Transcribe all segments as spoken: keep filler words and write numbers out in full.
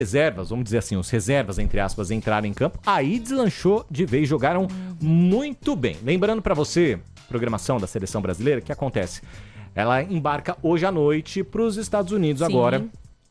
reservas, vamos dizer assim, os reservas, entre aspas, entraram em campo, aí deslanchou de vez, jogaram muito bem. Lembrando pra você, programação da Seleção Brasileira, o que acontece? Ela embarca hoje à noite pros Estados Unidos. Sim. Agora,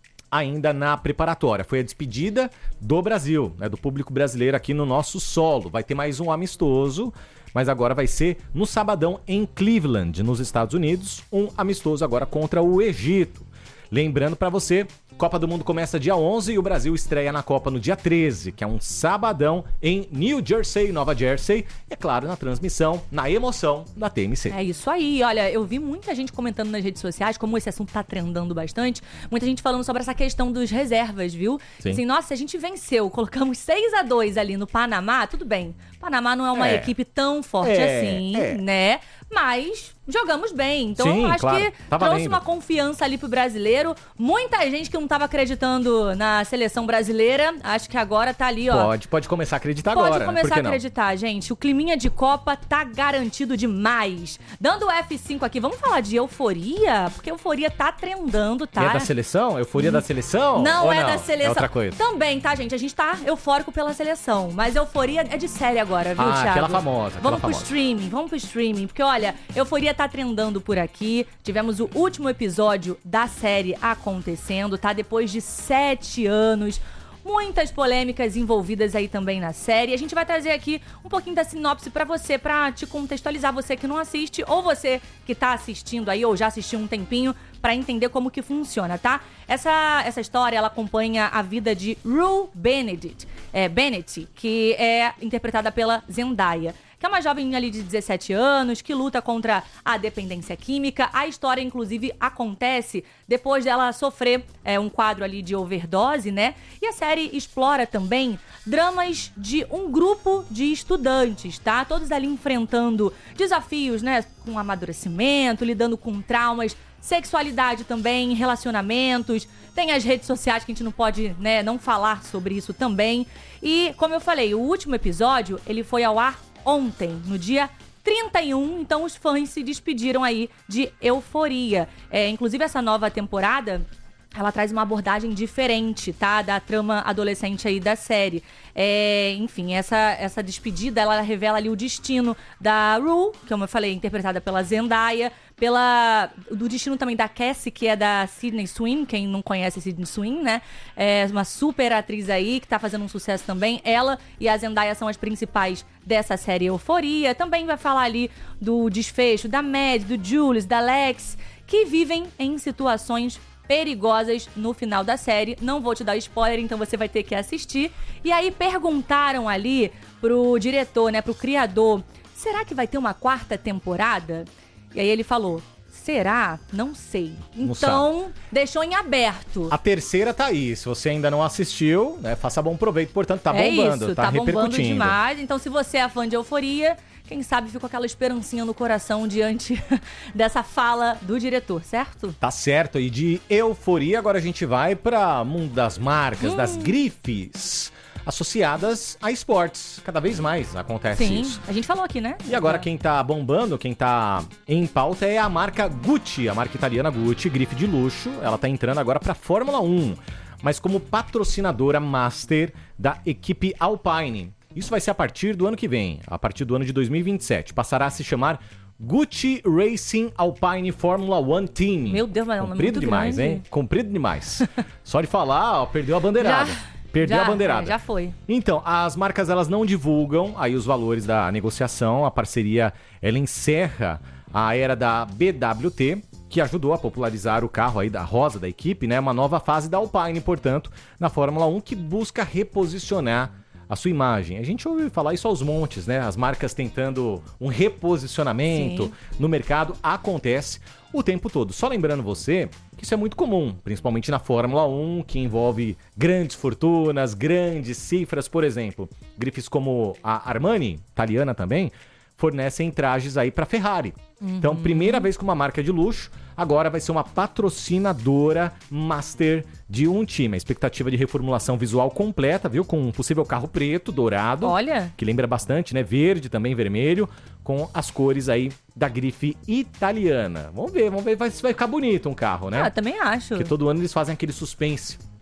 ainda na preparatória. Foi a despedida do Brasil, né, do público brasileiro aqui no nosso solo. Vai ter mais um amistoso, mas agora vai ser no sabadão em Cleveland, nos Estados Unidos, um amistoso agora contra o Egito. Lembrando pra você, Copa do Mundo começa dia onze e o Brasil estreia na Copa no dia treze, que é um sabadão em New Jersey, Nova Jersey. E, é claro, na transmissão, na emoção da T M C. É isso aí. Olha, eu vi muita gente comentando nas redes sociais, como esse assunto tá trendando bastante, muita gente falando sobre essa questão dos reservas, viu? Sim. Assim, nossa, se a gente venceu, colocamos seis a dois ali no Panamá, tudo bem. Panamá não é uma é. equipe tão forte é. assim, é. né? Mas jogamos bem. Então, Sim, acho claro. que tá trouxe valendo. uma confiança ali pro brasileiro. Muita gente que não tava acreditando na seleção brasileira, acho que agora tá ali, ó. Pode, pode começar a acreditar pode agora. Pode começar né? a acreditar, gente. O climinha de Copa tá garantido demais. Dando o F cinco aqui, vamos falar de euforia? Porque euforia tá trendando, tá? É da seleção? Euforia hum. da seleção? Não Ou é não? da seleção. É outra coisa. Também, tá, gente? A gente tá eufórico pela seleção. Mas euforia é de série agora, viu, ah, Thiago? aquela famosa. Aquela vamos famosa. pro streaming, vamos pro streaming. Porque, olha, euforia tá trendando por aqui. Tivemos o último episódio da série acontecendo, tá? Depois de sete anos. Muitas polêmicas envolvidas aí também na série. A gente vai trazer aqui um pouquinho da sinopse pra você, pra te contextualizar, você que não assiste, ou você que tá assistindo aí, ou já assistiu um tempinho, pra entender como que funciona, tá? Essa, essa história, ela acompanha a vida de Rue Bennett, é, Bennett, que é interpretada pela Zendaya, que é uma jovem ali de dezessete anos, que luta contra a dependência química. A história, inclusive, acontece depois dela sofrer é, um quadro ali de overdose, né? E a série explora também dramas de um grupo de estudantes, tá? Todos ali enfrentando desafios, né? Com amadurecimento, lidando com traumas, sexualidade também, relacionamentos. Tem as redes sociais que a gente não pode, né, não falar sobre isso também. E, como eu falei, o último episódio, ele foi ao ar ontem, no dia trinta e um, então os fãs se despediram aí de euforia. É, inclusive, essa nova temporada, ela traz uma abordagem diferente, tá? Da trama adolescente aí da série. É, enfim, essa, essa despedida, ela revela ali o destino da Rue, que como eu falei, interpretada pela Zendaya, pela, do destino também da Cassie, que é da Sydney Sweeney, quem não conhece Sydney Sweeney, né? É uma super atriz aí, que tá fazendo um sucesso também. Ela e a Zendaya são as principais dessa série Euforia. Também vai falar ali do desfecho da Mad, do Julius, da Lex, que vivem em situações perigosas no final da série. Não vou te dar spoiler, então você vai ter que assistir. E aí perguntaram ali pro diretor, né, pro criador, será que vai ter uma quarta temporada? E aí ele falou, será? Não sei. Então, deixou em aberto. A terceira tá aí. Se você ainda não assistiu, né, faça bom proveito. Portanto, tá é bombando, isso, tá, tá repercutindo. bombando demais. Então, se você é fã de Euforia, quem sabe fica com aquela esperancinha no coração diante dessa fala do diretor, certo? Tá certo. E de euforia, agora a gente vai para mundo das marcas, hum. das grifes associadas a esportes. Cada vez mais acontece Sim, isso. A gente falou aqui, né? E agora quem tá bombando, quem tá em pauta é a marca Gucci, a marca italiana Gucci, grife de luxo. Ela tá entrando agora pra Fórmula um, mas como patrocinadora master da equipe Alpine. Isso vai ser a partir do ano que vem, a partir do ano de dois mil e vinte e sete. Passará a se chamar Gucci Racing Alpine Formula One Team. Meu Deus, mas é um nome Comprido muito demais, grande. hein? Comprido demais. Só de falar, ó, perdeu a bandeirada. Já, perdeu já, a bandeirada. É, já foi. Então, as marcas, elas não divulgam aí os valores da negociação. A parceria, ela encerra a era da B W T, que ajudou a popularizar o carro aí da rosa da equipe, né? Uma nova fase da Alpine, portanto, na Fórmula um, que busca reposicionar a sua imagem. A gente ouve falar isso aos montes, né? As marcas tentando um reposicionamento Sim. no mercado. Acontece o tempo todo. Só lembrando você que isso é muito comum, principalmente na Fórmula um, que envolve grandes fortunas, grandes cifras. Por exemplo, grifes como a Armani, italiana também, fornecem trajes aí para Ferrari. Uhum. Então, primeira vez com uma marca de luxo, agora vai ser uma patrocinadora master de um time. A expectativa de reformulação visual completa, viu? Com um possível carro preto, dourado. Olha! Que lembra bastante, né? Verde, também vermelho, com as cores aí da grife italiana. Vamos ver, vamos ver se vai ficar bonito um carro, né? Ah, também acho. Porque todo ano eles fazem aquele suspense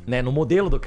né, no modelo do